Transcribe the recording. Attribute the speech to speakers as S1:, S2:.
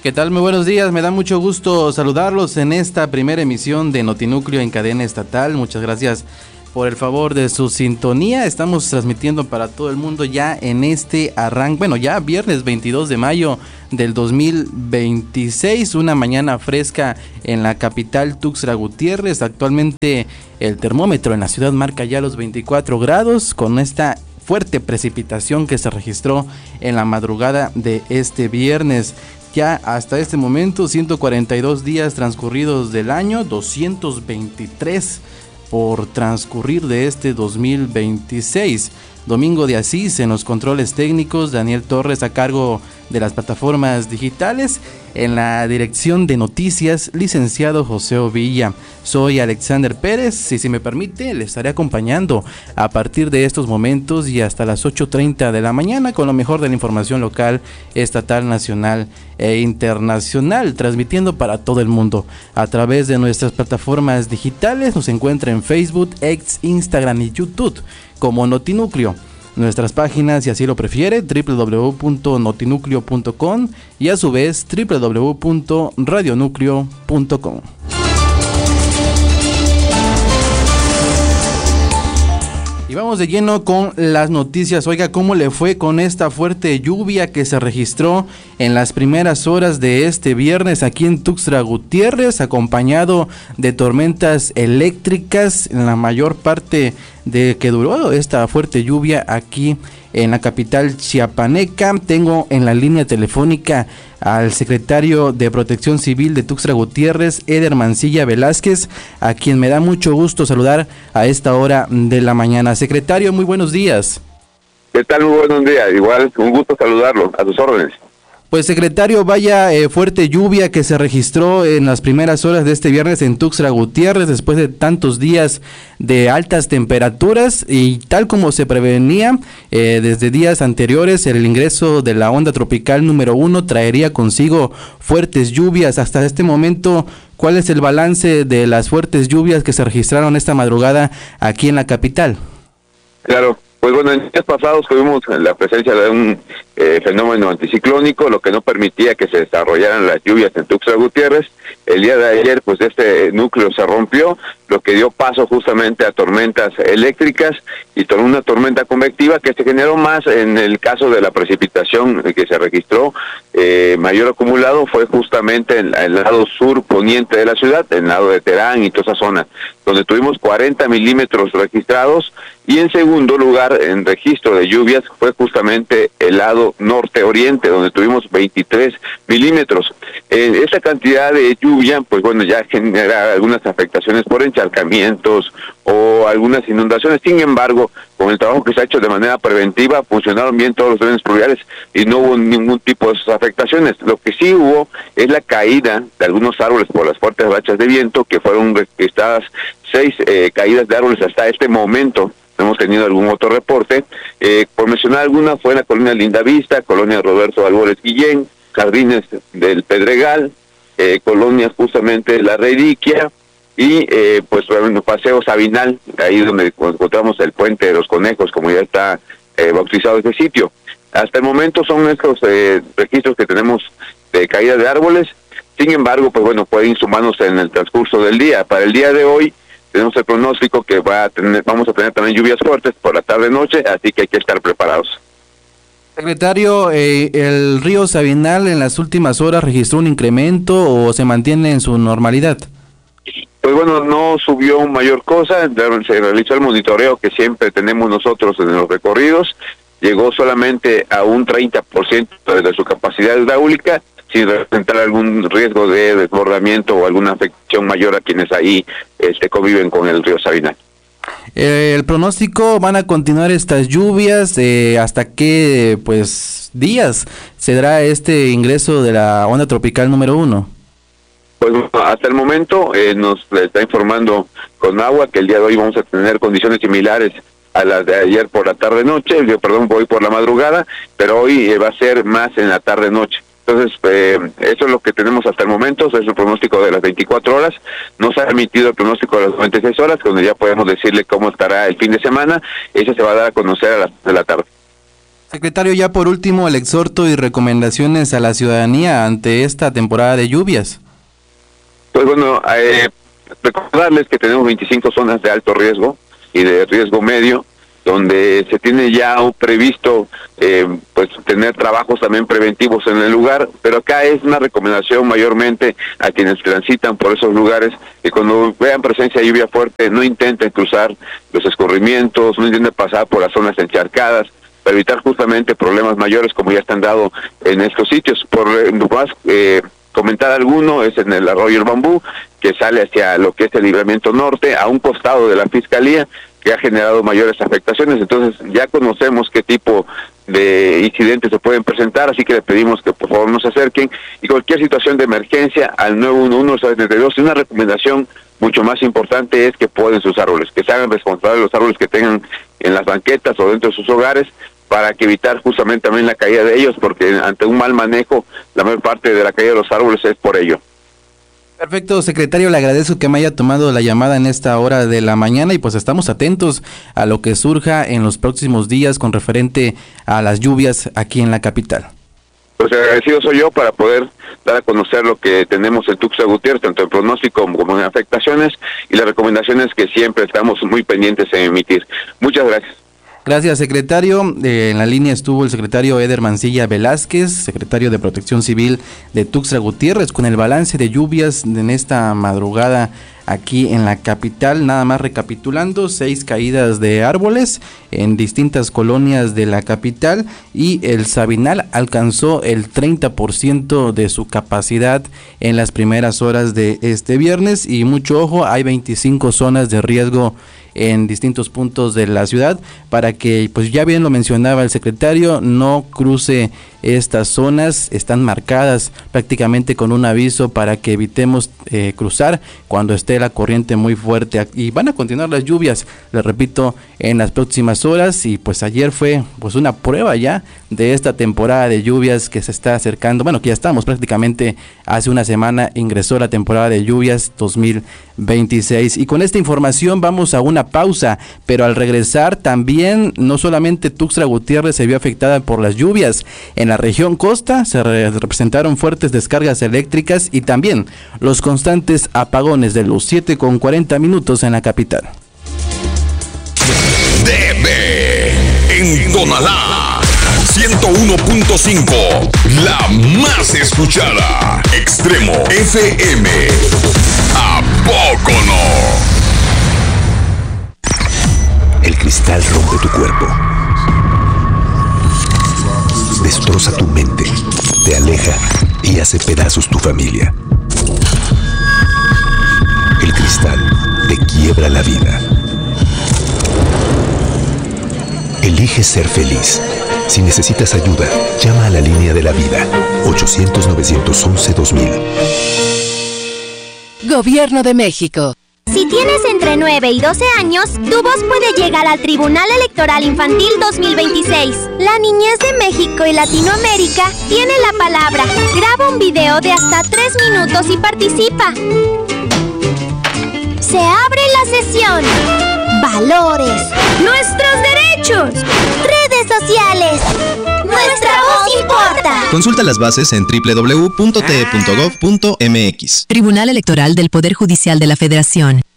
S1: ¿Qué tal? Muy buenos días, me da mucho gusto saludarlos en esta primera emisión de Notinúcleo en cadena estatal. Muchas gracias por el favor de su sintonía. Estamos transmitiendo para todo el mundo ya en este arranque, bueno, ya viernes 22 de mayo del 2026, una mañana fresca en la capital Tuxtla Gutiérrez. Actualmente el termómetro en la ciudad marca ya los 24 grados con esta fuerte precipitación que se registró en la madrugada de este viernes. Ya hasta este momento 142 días transcurridos del año, 223 por transcurrir de este 2026. Domingo de Asís en los controles técnicos, Daniel Torres a cargo de las plataformas digitales, en la dirección de noticias, licenciado José Ovilla. Soy Alexander Pérez y si me permite le estaré acompañando a partir de estos momentos y hasta las 8:30 de la mañana con lo mejor de la información local, estatal, nacional e internacional, transmitiendo para todo el mundo a través de nuestras plataformas digitales. Nos encuentra en Facebook, X, Instagram y YouTube como Notinúcleo. Nuestras páginas, si así lo prefiere, www.notinucleo.com y a su vez www.radionucleo.com. Y vamos de lleno con las noticias. Oiga, ¿cómo le fue con esta fuerte lluvia que se registró en las primeras horas de este viernes aquí en Tuxtla Gutiérrez, acompañado de tormentas eléctricas en la mayor parte de que duró esta fuerte lluvia aquí en la capital chiapaneca? Tengo en la línea telefónica al secretario de Protección Civil de Tuxtla Gutiérrez, Eder Mancilla Velázquez, a quien me da mucho gusto saludar a esta hora de la mañana. Secretario, muy buenos días.
S2: ¿Qué tal? Muy buenos días. Igual, un gusto saludarlo. A sus órdenes.
S1: Pues secretario, vaya fuerte lluvia que se registró en las primeras horas de este viernes en Tuxtla Gutiérrez después de tantos días de altas temperaturas y tal como se prevenía desde días anteriores, el ingreso de la onda tropical número 1 traería consigo fuertes lluvias. Hasta este momento, ¿cuál es el balance de las fuertes lluvias que se registraron esta madrugada aquí en la capital?
S2: Claro. Pues bueno, en días pasados tuvimos la presencia de un fenómeno anticiclónico, lo que no permitía que se desarrollaran las lluvias en Tuxtla Gutiérrez. El día de ayer, pues este núcleo se rompió, lo que dio paso justamente a tormentas eléctricas y una tormenta convectiva que se generó más en el caso de la precipitación que se registró. Mayor acumulado fue justamente en el lado sur poniente de la ciudad, en el lado de Terán y toda esa zona, donde tuvimos 40 milímetros registrados. Y en segundo lugar, en registro de lluvias, fue justamente el lado norte-oriente, donde tuvimos 23 milímetros. Esa cantidad de lluvia, pues bueno, ya genera algunas afectaciones por encharcamientos o algunas inundaciones. Sin embargo, con el trabajo que se ha hecho de manera preventiva, funcionaron bien todos los drenes pluviales y no hubo ningún tipo de afectaciones. Lo que sí hubo es la caída de algunos árboles por las fuertes rachas de viento, que fueron registradas 6 caídas de árboles hasta este momento. No hemos tenido algún otro reporte. Por mencionar alguna, fue en la colonia Lindavista, colonia Roberto Albores Guillén, Jardines del Pedregal, colonia justamente La Reliquia y pues bueno, Paseo Sabinal, ahí donde encontramos el Puente de los Conejos, como ya está bautizado este sitio. Hasta el momento son estos registros que tenemos de caída de árboles. Sin embargo, pues bueno, pueden sumarnos en el transcurso del día. Para el día de hoy tenemos el pronóstico que vamos a tener también lluvias fuertes por la tarde-noche, así que hay que estar preparados.
S1: Secretario, ¿el río Sabinal en las últimas horas registró un incremento o se mantiene en su normalidad?
S2: Pues bueno, no subió mayor cosa, se realizó el monitoreo que siempre tenemos nosotros en los recorridos, llegó solamente a un 30% de su capacidad hidráulica, sin representar algún riesgo de desbordamiento o alguna afección mayor a quienes ahí conviven con el río Sabinal.
S1: El pronóstico, ¿van a continuar estas lluvias? ¿Hasta qué días se dará este ingreso de la onda tropical número 1?
S2: Pues hasta el momento nos está informando Conagua que el día de hoy vamos a tener condiciones similares a las de ayer por la tarde-noche, hoy por la madrugada, pero hoy va a ser más en la tarde-noche. Entonces, eso es lo que tenemos hasta el momento, eso es el pronóstico de las 24 horas. No se ha emitido el pronóstico de las 96 horas, donde ya podemos decirle cómo estará el fin de semana. Ese se va a dar a conocer a las de la tarde.
S1: Secretario, ya por último, el exhorto y recomendaciones a la ciudadanía ante esta temporada de lluvias.
S2: Pues bueno, recordarles que tenemos 25 zonas de alto riesgo y de riesgo medio, donde se tiene ya previsto pues tener trabajos también preventivos en el lugar, pero acá es una recomendación mayormente a quienes transitan por esos lugares que cuando vean presencia de lluvia fuerte no intenten cruzar los escurrimientos, no intenten pasar por las zonas encharcadas, para evitar justamente problemas mayores como ya están dado en estos sitios. Por más comentar alguno, es en el arroyo El Bambú, que sale hacia lo que es el libramiento norte, a un costado de la Fiscalía, que ha generado mayores afectaciones. Entonces ya conocemos qué tipo de incidentes se pueden presentar, así que le pedimos que por favor nos acerquen, y cualquier situación de emergencia al 911-72. Y una recomendación mucho más importante es que poden sus árboles, que se hagan responsables de los árboles que tengan en las banquetas o dentro de sus hogares, para que evitar justamente también la caída de ellos, porque ante un mal manejo, la mayor parte de la caída de los árboles es por ello.
S1: Perfecto, secretario, le agradezco que me haya tomado la llamada en esta hora de la mañana y pues estamos atentos a lo que surja en los próximos días con referente a las lluvias aquí en la capital.
S2: Pues agradecido soy yo para poder dar a conocer lo que tenemos en Tuxtla Gutiérrez, tanto en pronóstico como en afectaciones, y las recomendaciones que siempre estamos muy pendientes en emitir. Muchas gracias.
S1: Gracias, secretario. En la línea estuvo el secretario Eder Mancilla Velázquez, secretario de Protección Civil de Tuxtla Gutiérrez, con el balance de lluvias en esta madrugada aquí en la capital. Nada más recapitulando, 6 caídas de árboles en distintas colonias de la capital, y el Sabinal alcanzó el 30% de su capacidad en las primeras horas de este viernes. Y mucho ojo, hay 25 zonas de riesgo en distintos puntos de la ciudad, para que, pues ya bien lo mencionaba el secretario, no cruce estas zonas. Están marcadas prácticamente con un aviso para que evitemos cruzar cuando esté la corriente muy fuerte, y van a continuar las lluvias, les repito, en las próximas horas. Y pues ayer fue pues una prueba ya de esta temporada de lluvias que se está acercando, bueno, que ya estamos prácticamente, hace una semana ingresó la temporada de lluvias 2026. Y con esta información vamos a una pausa, pero al regresar también, no solamente Tuxtla Gutiérrez se vio afectada por las lluvias, en la región costa se representaron fuertes descargas eléctricas y también los constantes apagones de luz. 7:40 en la capital.
S3: En Tonalá 101.5, la más escuchada. Extremo FM. ¿A poco no?
S4: El cristal rompe tu cuerpo, destroza tu mente, te aleja y hace pedazos tu familia. El cristal te quiebra la vida. Elige ser feliz. Si necesitas ayuda, llama a la línea de la vida, 800-911-2000.
S5: Gobierno de México.
S6: Si tienes entre 9 y 12 años, tu voz puede llegar al Tribunal Electoral Infantil 2026. La niñez de México y Latinoamérica tiene la palabra. Graba un video de hasta 3 minutos y participa. Se abre la sesión. Valores. Nuestros derechos. Redes sociales. Nuestra voz importa.
S7: Consulta las bases en www.te.gov.mx.
S5: Tribunal Electoral del Poder Judicial de la Federación.